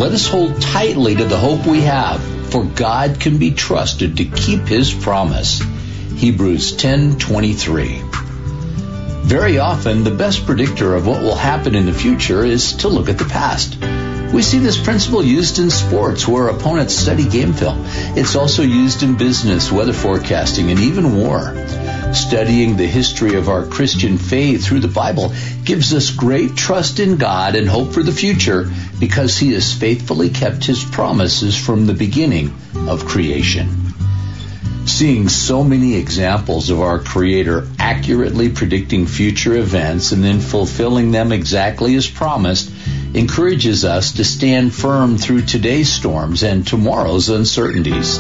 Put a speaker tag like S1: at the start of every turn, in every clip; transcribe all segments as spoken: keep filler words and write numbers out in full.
S1: Let us hold tightly to the hope we have, for God can be trusted to keep His promise. Hebrews ten twenty-three. Very often, the best predictor of what will happen in the future is to look at the past. We see this principle used in sports where opponents study game film. It's also used in business, weather forecasting, and even war. Studying the history of our Christian faith through the Bible gives us great trust in God and hope for the future because He has faithfully kept His promises from the beginning of creation. Seeing so many examples of our Creator accurately predicting future events and then fulfilling them exactly as promised encourages us to stand firm through today's storms and tomorrow's uncertainties.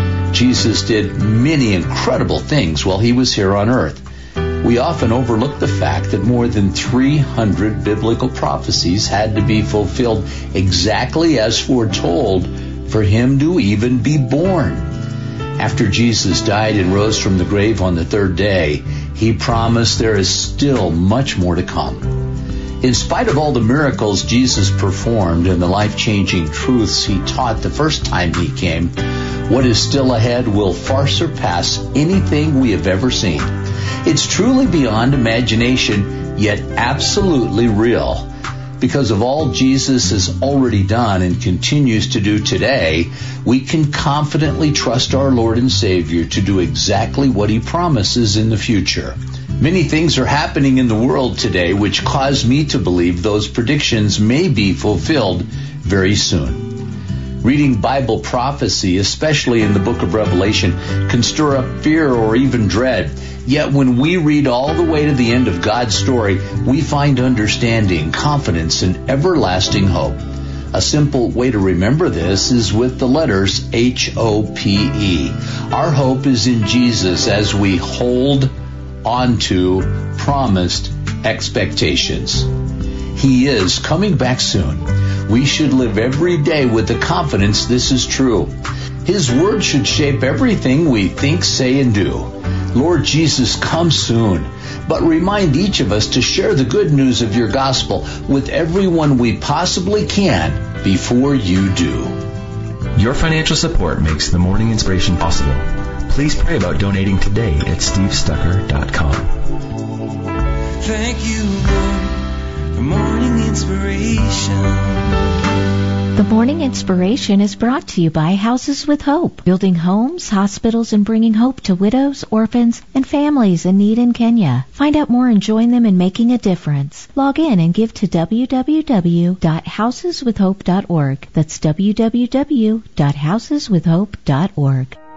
S1: Jesus did many incredible things while He was here on earth. We often overlook the fact that more than three hundred biblical prophecies had to be fulfilled exactly as foretold for Him to even be born. After Jesus died and rose from the grave on the third day, He promised there is still much more to come. In spite of all the miracles Jesus performed and the life-changing truths He taught the first time He came, what is still ahead will far surpass anything we have ever seen. It's truly beyond imagination, yet absolutely real. Because of all Jesus has already done and continues to do today, we can confidently trust our Lord and Savior to do exactly what He promises in the future. Many things are happening in the world today which cause me to believe those predictions may be fulfilled very soon. Reading Bible prophecy, especially in the book of Revelation, can stir up fear or even dread. Yet when we read all the way to the end of God's story, we find understanding, confidence, and everlasting hope. A simple way to remember this is with the letters H O P E. Our hope is in Jesus as we hold on to promised expectations. He is coming back soon. We should live every day with the confidence this is true. His word should shape everything we think, say, and do. Lord Jesus, come soon. But remind each of us to share the good news of your gospel with everyone we possibly can before you do.
S2: Your financial support makes the Morning Inspiration possible. Please pray about donating today at steve stucker dot com.
S3: Thank you, Lord, for Morning Inspiration.
S4: The Morning Inspiration is brought to you by Houses with Hope, building homes, hospitals, and bringing hope to widows, orphans, and families in need in Kenya. Find out more and join them in making a difference. Log in and give to w w w dot houses with hope dot org. That's w w w dot houses with hope dot org.